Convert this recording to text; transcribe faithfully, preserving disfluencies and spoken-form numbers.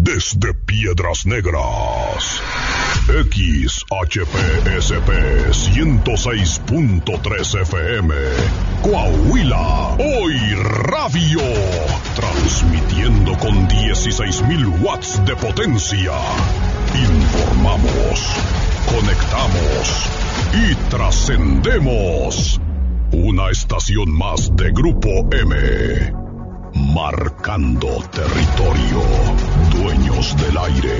desde Piedras Negras. X H P S P ciento seis punto tres F M, Coahuila, Hoy Radio, transmitiendo con dieciséis mil watts de potencia. Informamos, conectamos y trascendemos. Una estación más de Grupo M, marcando territorio, dueños del aire.